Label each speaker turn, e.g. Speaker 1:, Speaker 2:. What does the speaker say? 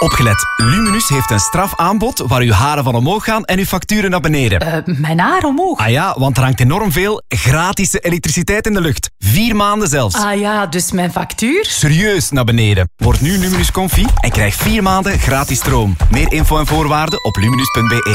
Speaker 1: Opgelet. Luminus heeft een strafaanbod waar uw haren van omhoog gaan en uw facturen naar beneden.
Speaker 2: Mijn haar omhoog?
Speaker 1: Ah ja, want er hangt enorm veel gratis elektriciteit in de lucht. 4 maanden zelfs.
Speaker 2: Ah ja, dus mijn factuur?
Speaker 1: Serieus naar beneden. Word nu Luminus Confi en krijg 4 maanden gratis stroom. Meer info en voorwaarden op luminus.be.